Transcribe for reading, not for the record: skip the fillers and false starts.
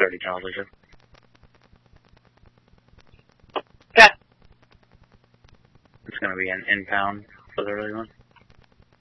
30 channel vision. Okay. It's going to be an in-pound for the early one.